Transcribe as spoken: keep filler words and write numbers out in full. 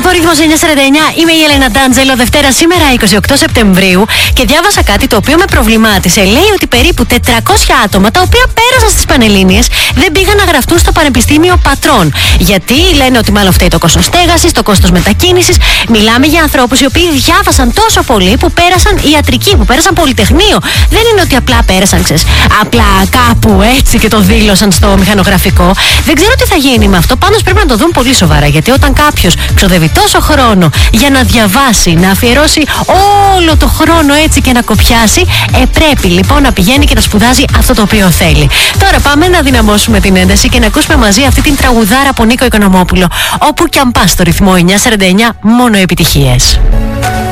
Ελληνικό Ρυθμός εννιακόσια σαράντα εννιά. Είμαι η Έλενα Ντάντζελο. Δευτέρα σήμερα, είκοσι οκτώ Σεπτεμβρίου, και διάβασα κάτι το οποίο με προβλημάτισε. Λέει ότι περίπου τετρακόσια άτομα, τα οποία πέρασαν στις Πανελλήνιες, δεν πήγαν να γραφτούν στο Πανεπιστήμιο Πατρών. Γιατί λένε ότι μάλλον φταίει το κόστος στέγασης, το κόστος μετακίνησης. Μιλάμε για ανθρώπους οι οποίοι διάβασαν τόσο πολύ, που πέρασαν ιατρική, που πέρασαν πολυτεχνείο. Δεν είναι ότι απλά πέρασαν, ξέρεις, απλά κάπου έτσι και το δήλωσαν στο μηχανογραφικό. Δεν ξέρω τι θα γίνει με αυτό. Πάντως πρέπει να το δουν πολύ σοβαρά. Γιατί όταν κάποιος ξοδεύει τόσο χρόνο για να διαβάσει, να αφιερώσει όλο το χρόνο έτσι και να κοπιάσει, ε, πρέπει λοιπόν να πηγαίνει και να σπουδάζει αυτό το οποίο θέλει. Τώρα πάμε να δυναμώσουμε την ένταση και να ακούσουμε μαζί αυτή την τραγουδάρα από Νίκο Οικονομόπουλο. Όπου κι αν πας στο ρυθμό εννιακόσια σαράντα εννιά, μόνο επιτυχίες.